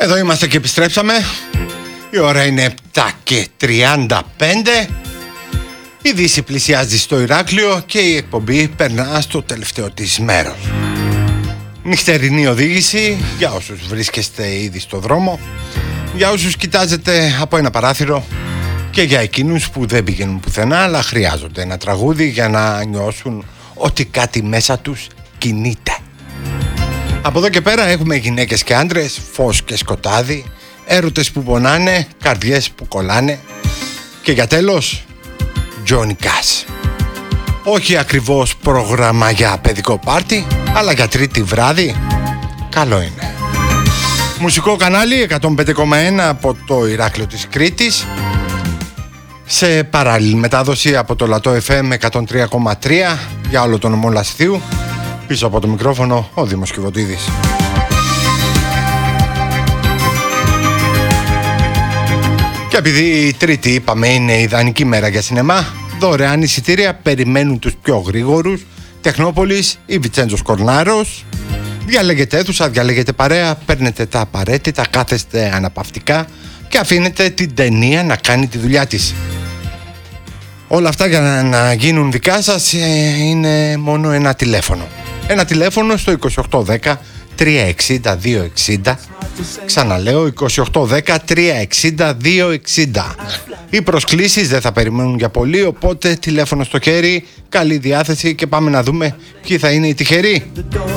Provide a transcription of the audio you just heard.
Εδώ είμαστε και επιστρέψαμε. Η ώρα είναι 7:35. Η Δύση πλησιάζει στο Ηράκλειο και η εκπομπή περνά στο τελευταίο της μέρος. Νυχτερινή οδήγηση για όσους βρίσκεστε ήδη στο δρόμο, για όσους κοιτάζετε από ένα παράθυρο και για εκείνους που δεν πηγαίνουν πουθενά αλλά χρειάζονται ένα τραγούδι για να νιώσουν ότι κάτι μέσα τους κινείται. Από εδώ και πέρα έχουμε γυναίκες και άντρες, φως και σκοτάδι, έρωτες που πονάνε, καρδιές που κολλάνε και για τέλος, Johnny Cash. Όχι ακριβώς πρόγραμμα για παιδικό πάρτι, αλλά για τρίτη βράδυ, καλό είναι. Μουσικό κανάλι 105,1 από το Ηράκλειο της Κρήτης, σε παράλληλη μετάδοση από το Λατό FM 103,3 για όλο τον νομό Λασθίου. Πίσω από το μικρόφωνο ο Δήμος Κιβωτίδης. Και επειδή η Τρίτη είπαμε είναι ιδανική μέρα για σινεμά, δωρεάν εισιτήρια περιμένουν τους πιο γρήγορους. Τεχνόπολης ή Βιτσέντζος Κορνάρος. Διαλέγετε αίθουσα, διαλέγετε παρέα, παίρνετε τα απαραίτητα, κάθεστε αναπαυτικά και αφήνετε την ταινία να κάνει τη δουλειά της. Όλα αυτά για να γίνουν δικά σας είναι μόνο ένα τηλέφωνο. Ένα τηλέφωνο στο 2810 360 260. Ξαναλέω 2810 360 260. Οι προσκλήσεις δεν θα περιμένουν για πολύ, οπότε τηλέφωνο στο χέρι, καλή διάθεση και πάμε να δούμε ποιοι θα είναι οι τυχεροί.